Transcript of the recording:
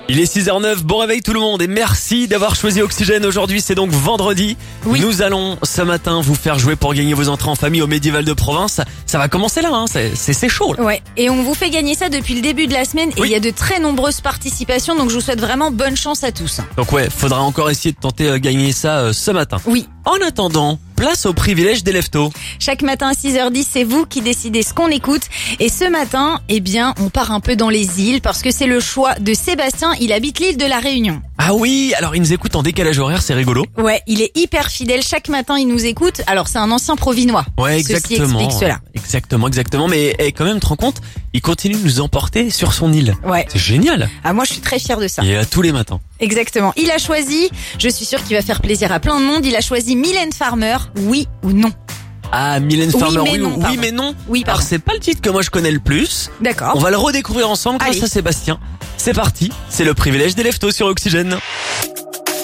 Il est 6h09, bon réveil tout le monde et merci d'avoir choisi Oxygène. Aujourd'hui c'est donc vendredi. Oui. Nous allons ce matin vous faire jouer pour gagner vos entrées en famille au Médiéval de Provence. Ça va commencer là, c'est chaud là. Ouais, et on vous fait gagner ça depuis le début de la semaine et Oui. il y a de très nombreuses participations, donc je vous souhaite vraiment bonne chance à tous. Donc ouais, faudra encore essayer de tenter gagner ça ce matin. Oui, En attendant, place au privilège des leftos. chaque matin à 6h10, c'est vous qui décidez ce qu'on écoute. Et ce matin, eh bien, on part un peu dans les îles parce que c'est le choix de Sébastien, il habite l'île de la Réunion. Ah oui, alors il nous écoute en décalage horaire, c'est rigolo. Ouais, il est hyper fidèle, chaque matin il nous écoute. Alors c'est un ancien provinois. Ouais, Ceci exactement. explique cela. Exactement. Mais quand même, tu te rends compte, il continue de nous emporter sur son île. Ouais. C'est génial. Ah, moi je suis très fière de ça. Et à tous les matins. Exactement. Il a choisi, je suis sûre qu'il va faire plaisir à plein de monde, il a choisi Mylène Farmer, oui ou non. Ah, Mylène Oui, Farmer, mais non, oui, pardon. mais non. Oui, Alors pardon. c'est pas le titre que moi je connais le plus. D'accord. On va le redécouvrir ensemble grâce Allez. à Sébastien. C'est parti, c'est le privilège des leftos sur Oxygène.